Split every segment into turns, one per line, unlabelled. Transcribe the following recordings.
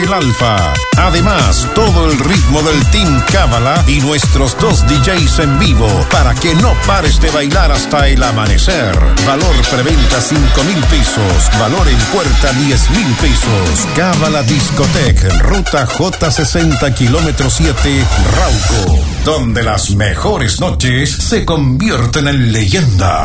el Alfa. Además, todo el ritmo del Team Cábala y nuestros 2 DJs en vivo para que no pares de bailar hasta el amanecer. Valor preventa 5,000 pesos. Valor en puerta 10,000 pesos. Cábala Discotec, ruta J60, kilómetro 7, Rauco. Donde las mejores noches se convierten en leyenda.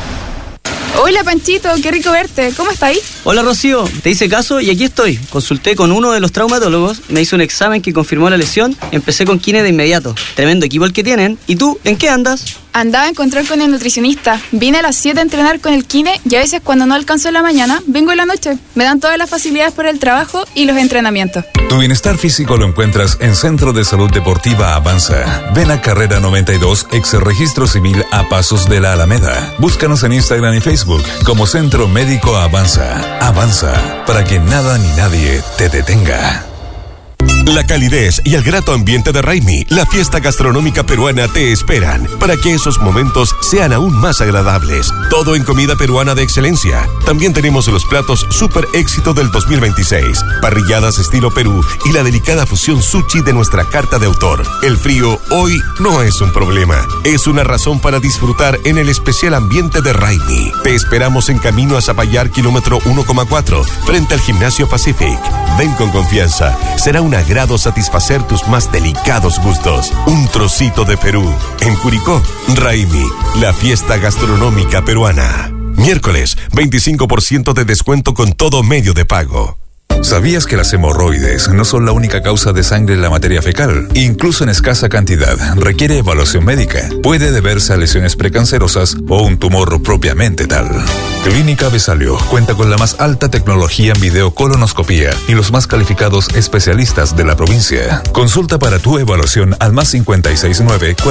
Hola Panchito, qué rico verte. ¿Cómo estás ahí?
Hola Rocío, te hice caso y aquí estoy. Consulté con uno de los traumatólogos, me hizo un examen que confirmó la lesión, empecé con kine de inmediato. Tremendo equipo el que tienen. ¿Y tú, en qué andas?
Andaba a encontrar con el nutricionista. Vine a las 7 a entrenar con el kine y a veces cuando no alcanzo en la mañana, vengo en la noche. Me dan todas las facilidades por el trabajo y los entrenamientos.
Tu bienestar físico lo encuentras en Centro de Salud Deportiva Avanza. Ven a Carrera 92, ex Registro Civil a Pasos de la Alameda. Búscanos en Instagram y Facebook como Centro Médico Avanza. Avanza, para que nada ni nadie te detenga.
La calidez y el grato ambiente de Raimi, la fiesta gastronómica peruana, te esperan para que esos momentos sean aún más agradables. Todo en comida peruana de excelencia. También tenemos los platos super éxito del 2026, parrilladas estilo Perú y la delicada fusión sushi de nuestra carta de autor. El frío hoy no es un problema, es una razón para disfrutar en el especial ambiente de Raimi. Te esperamos en camino a Zapallar, kilómetro 1,4, frente al Gimnasio Pacific. Ven con confianza, será un agrado satisfacer tus más delicados gustos. Un trocito de Perú. En Curicó, Raimi, la fiesta gastronómica peruana. Miércoles, 25% de descuento con todo medio de pago.
¿Sabías que las hemorroides no son la única causa de sangre en la materia fecal? Incluso en escasa cantidad, requiere evaluación médica. Puede deberse a lesiones precancerosas o un tumor propiamente tal. Clínica Besalio cuenta con la más alta tecnología en videocolonoscopía y los más calificados especialistas de la provincia. Consulta para tu evaluación al +569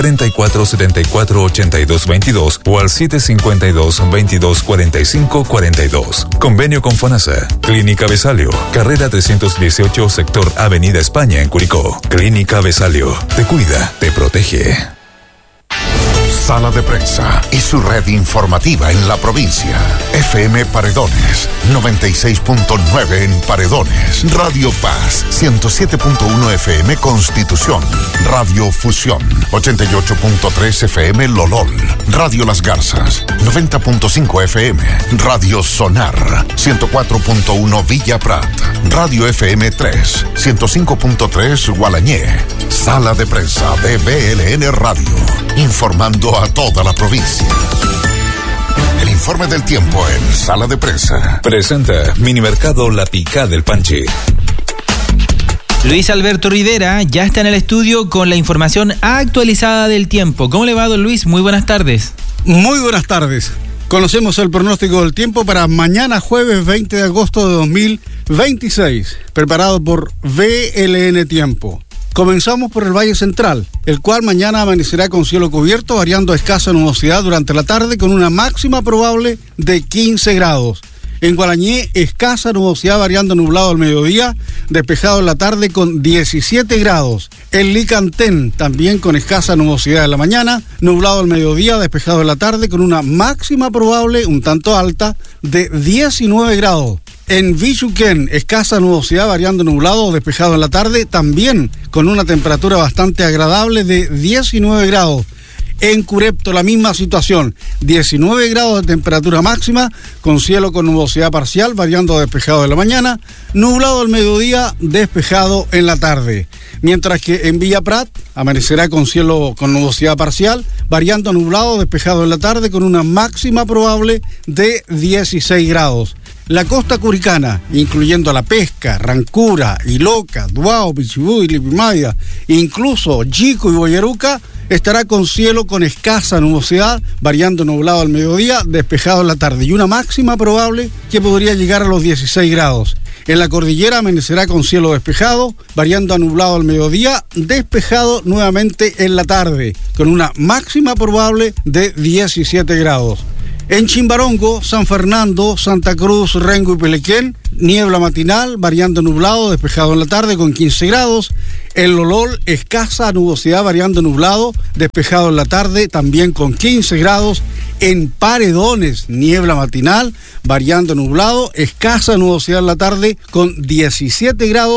4474 8222 o al 752 22 45 42. Convenio con FONASA. Clínica Besalio, carrera 318, sector Avenida España en Curicó. Clínica Besalio, te cuida, te protege.
Sala de Prensa y su red informativa en la provincia. FM Paredones, 96.9 en Paredones. Radio Paz, 107.1 FM Constitución. Radio Fusión, 88.3 FM Lolol. Radio Las Garzas, 90.5 FM. Radio Sonar, 104.1 Villa Prat. Radio FM 3, 105.3 Gualañé. Sala de Prensa de BLN Radio, informando a toda la provincia. El informe del tiempo en Sala de Prensa.
Presenta Minimercado La Picá del Panchi.
Luis Alberto Rivera ya está en el estudio con la información actualizada del tiempo. ¿Cómo le va, don Luis? Muy buenas tardes.
Muy buenas tardes. Conocemos el pronóstico del tiempo para mañana jueves 20 de agosto de 2026, preparado por BLN Tiempo. Comenzamos por el Valle Central, el cual mañana amanecerá con cielo cubierto, variando a escasa nubosidad durante la tarde con una máxima probable de 15 grados. En Gualañé, escasa nubosidad variando nublado al mediodía, despejado en la tarde con 17 grados. En Licantén, también con escasa nubosidad en la mañana, nublado al mediodía, despejado en la tarde con una máxima probable, un tanto alta, de 19 grados. En Vichuquén, escasa nubosidad variando nublado o despejado en la tarde, también con una temperatura bastante agradable de 19 grados. En Curepto, la misma situación, 19 grados de temperatura máxima, con cielo con nubosidad parcial, variando despejado en la mañana, nublado al mediodía, despejado en la tarde. Mientras que en Villa Prat, amanecerá con cielo con nubosidad parcial, variando nublado, despejado en la tarde, con una máxima probable de 16 grados. La costa curicana, incluyendo La Pesca, Rancura, Iloca, Duao, Pichibú y Lipimaya, incluso Chico y Boyaruca, estará con cielo con escasa nubosidad, variando nublado al mediodía, despejado en la tarde, y una máxima probable que podría llegar a los 16 grados. En la cordillera amanecerá con cielo despejado, variando a nublado al mediodía, despejado nuevamente en la tarde, con una máxima probable de 17 grados. En Chimbarongo, San Fernando, Santa Cruz, Rengo y Pelequén, niebla matinal, variando nublado, despejado en la tarde con 15 grados. En Lolol, escasa nubosidad, variando nublado, despejado en la tarde, también con 15 grados. En Paredones, niebla matinal, variando nublado, escasa nubosidad en la tarde con 17 grados.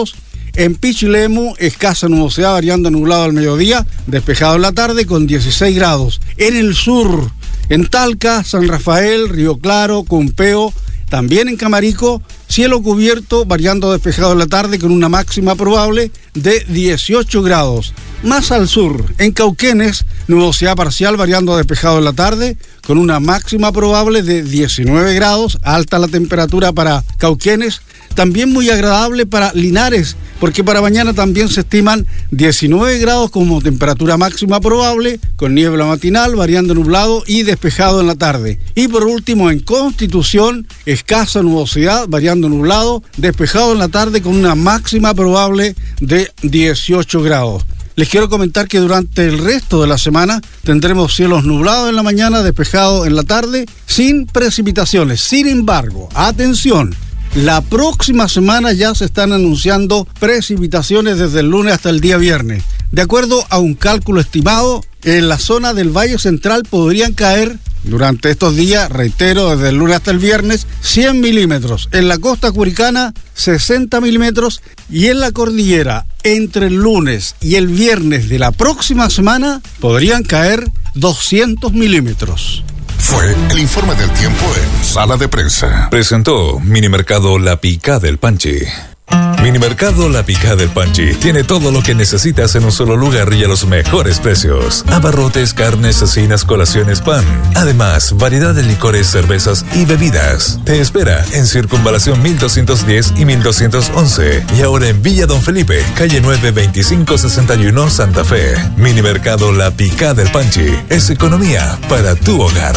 En Pichilemu, escasa nubosidad variando nublado al mediodía, despejado en la tarde con 16 grados. En el sur, en Talca, San Rafael, Río Claro, Cumpeo, también en Camarico, cielo cubierto variando despejado en la tarde con una máxima probable de 18 grados. Más al sur, en Cauquenes, nubosidad parcial variando despejado en la tarde con una máxima probable de 19 grados, alta la temperatura para Cauquenes. También muy agradable para Linares, porque para mañana también se estiman 19 grados como temperatura máxima probable, con niebla matinal, variando nublado y despejado en la tarde. Y por último, en Constitución, escasa nubosidad, variando nublado, despejado en la tarde con una máxima probable de 18 grados. Les quiero comentar que durante el resto de la semana tendremos cielos nublados en la mañana, despejados en la tarde, sin precipitaciones. Sin embargo, atención, la próxima semana ya se están anunciando precipitaciones desde el lunes hasta el día viernes. De acuerdo a un cálculo estimado, en la zona del Valle Central podrían caer durante estos días, reitero, desde el lunes hasta el viernes, 100 milímetros. En la costa curicana, 60 milímetros. Y en la cordillera, entre el lunes y el viernes de la próxima semana, podrían caer 200 milímetros.
Fue el informe del tiempo en Sala de Prensa.
Presentó Minimercado La Picá del Panchi. Minimercado La Picá del Panchi tiene todo lo que necesitas en un solo lugar y a los mejores precios. Abarrotes, carnes, cecinas, colaciones, pan. Además, variedad de licores, cervezas y bebidas. Te espera en Circunvalación 1210 y 1211. Y ahora en Villa Don Felipe, calle 9, 2561, Santa Fe. Minimercado La Picá del Panchi es economía para tu hogar.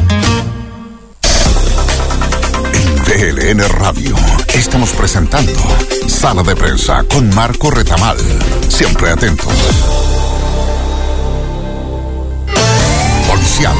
DLN Radio. Estamos presentando Sala de Prensa con Marco Retamal. Siempre atentos. Policial.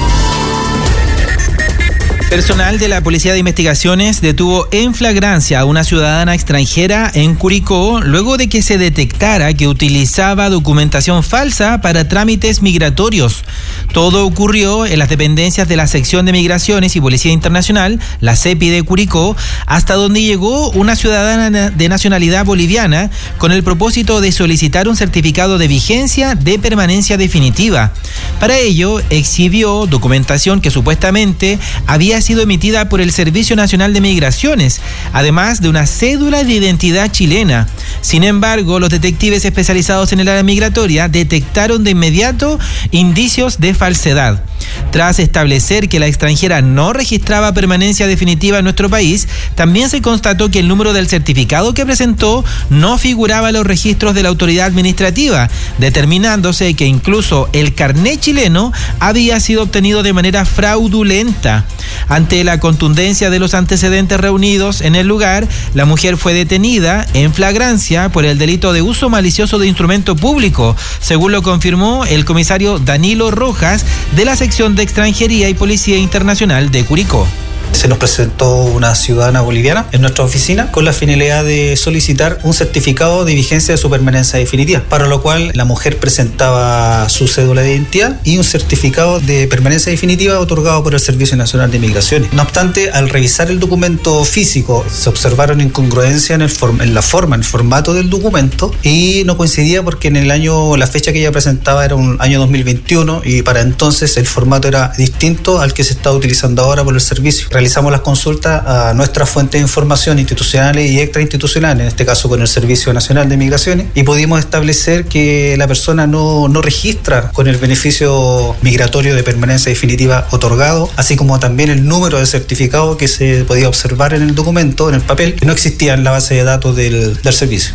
Personal de la Policía de Investigaciones detuvo en flagrancia a una ciudadana extranjera en Curicó luego de que se detectara que utilizaba documentación falsa para trámites migratorios. Todo ocurrió en las dependencias de la Sección de Migraciones y Policía Internacional, la CEPI de Curicó, hasta donde llegó una ciudadana de nacionalidad boliviana con el propósito de solicitar un certificado de vigencia de permanencia definitiva. Para ello, exhibió documentación que supuestamente había sido emitida por el Servicio Nacional de Migraciones, además de una cédula de identidad chilena. Sin embargo, los detectives especializados en el área migratoria detectaron de inmediato indicios de falsedad. Tras establecer que la extranjera no registraba permanencia definitiva en nuestro país, también se constató que el número del certificado que presentó no figuraba en los registros de la autoridad administrativa, determinándose que incluso el carnet chileno había sido obtenido de manera fraudulenta. Ante la contundencia de los antecedentes reunidos en el lugar, la mujer fue detenida en flagrancia por el delito de uso malicioso de instrumento público, según lo confirmó el comisario Danilo Rojas de la Sección de Extranjería y Policía Internacional de Curicó.
Se nos presentó una ciudadana boliviana en nuestra oficina con la finalidad de solicitar un certificado de vigencia de su permanencia definitiva, para lo cual la mujer presentaba su cédula de identidad y un certificado de permanencia definitiva otorgado por el Servicio Nacional de Migraciones. No obstante, al revisar el documento físico, se observaron incongruencias en el formato del documento, y no coincidía porque la fecha que ella presentaba era un año 2021 y para entonces el formato era distinto al que se está utilizando ahora por el servicio. Realizamos las consultas a nuestras fuentes de información institucionales y extrainstitucionales, en este caso con el Servicio Nacional de Migraciones, y pudimos establecer que la persona no registra con el beneficio migratorio de permanencia definitiva otorgado, así como también el número de certificado que se podía observar en el documento, en el papel, que no existía en la base de datos del servicio.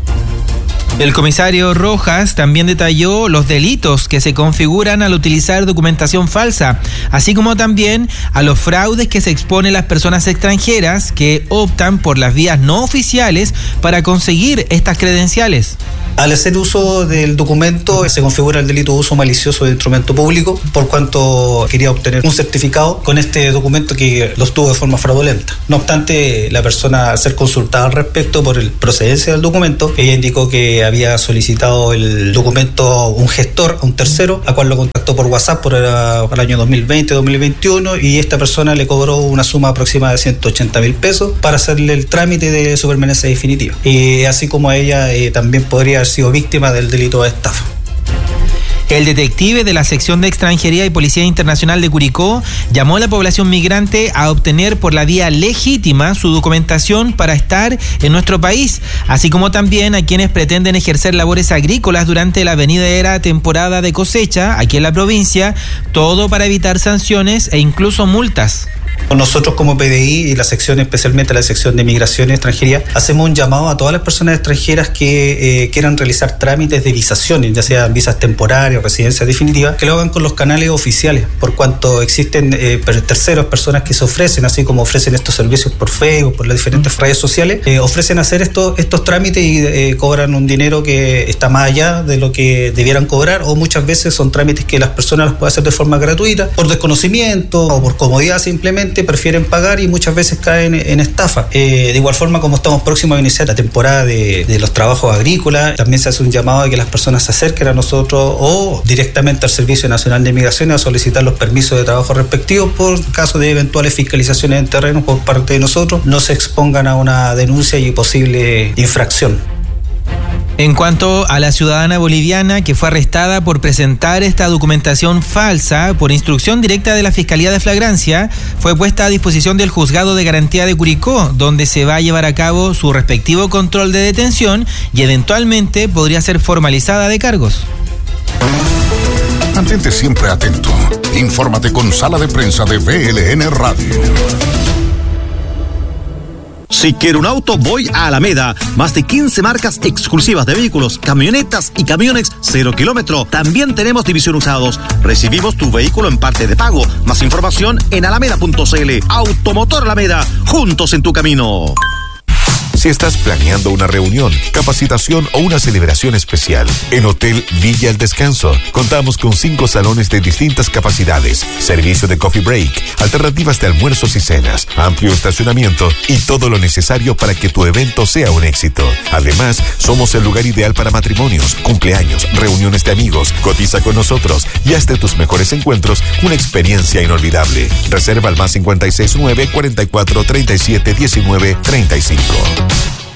El comisario Rojas también detalló los delitos que se configuran al utilizar documentación falsa, así como también a los fraudes que se exponen las personas extranjeras que optan por las vías no oficiales para conseguir estas credenciales.
Al hacer uso del documento se configura el delito de uso malicioso de instrumento público, por cuanto quería obtener un certificado con este documento que lo obtuvo de forma fraudulenta. No obstante, la persona, al ser consultada al respecto por el procedencia del documento, ella indicó que había solicitado el documento a un gestor, a un tercero, a cual lo contactó por WhatsApp por el año 2020-2021, y esta persona le cobró una suma aproximada de 180.000 pesos para hacerle el trámite de su permanencia definitiva. Y así como ella también podría haber sido víctima del delito de estafa.
El detective de la sección de Extranjería y Policía Internacional de Curicó llamó a la población migrante a obtener por la vía legítima su documentación para estar en nuestro país, así como también a quienes pretenden ejercer labores agrícolas durante la venidera temporada de cosecha aquí en la provincia, todo para evitar sanciones e incluso multas.
Nosotros como PDI y la sección, especialmente la sección de Migración y Extranjería, hacemos un llamado a todas las personas extranjeras que quieran realizar trámites de visaciones, ya sean visas temporarias o residencias definitivas, que lo hagan con los canales oficiales, por cuanto existen terceros, personas que se ofrecen, así como ofrecen estos servicios por Facebook, por las diferentes redes sociales, ofrecen hacer estos trámites y cobran un dinero que está más allá de lo que debieran cobrar, o muchas veces son trámites que las personas los pueden hacer de forma gratuita, por desconocimiento o por comodidad simplemente, prefieren pagar y muchas veces caen en estafa. De igual forma, como estamos próximos a iniciar la temporada de los trabajos agrícolas, también se hace un llamado a que las personas se acerquen a nosotros o directamente al Servicio Nacional de Migración a solicitar los permisos de trabajo respectivos por caso de eventuales fiscalizaciones en terreno por parte de nosotros, no se expongan a una denuncia y posible infracción.
En cuanto a la ciudadana boliviana que fue arrestada por presentar esta documentación falsa por instrucción directa de la Fiscalía de Flagrancia, fue puesta a disposición del Juzgado de Garantía de Curicó, donde se va a llevar a cabo su respectivo control de detención y eventualmente podría ser formalizada de cargos.
Mantente siempre atento. Infórmate con Sala de Prensa de VLN Radio.
Si quiero un auto, voy a Alameda. Más de 15 marcas exclusivas de vehículos, camionetas y camiones 0 kilómetro. También tenemos división usados. Recibimos tu vehículo en parte de pago. Más información en alameda.cl. Automotor Alameda, juntos en tu camino.
Si estás planeando una reunión, capacitación o una celebración especial, en Hotel Villa El Descanso contamos con 5 salones de distintas capacidades, servicio de coffee break, alternativas de almuerzos y cenas, amplio estacionamiento y todo lo necesario para que tu evento sea un éxito. Además, somos el lugar ideal para matrimonios, cumpleaños, reuniones de amigos. Cotiza con nosotros y haz de tus mejores encuentros una experiencia inolvidable. Reserva al +569 44 37 19 35.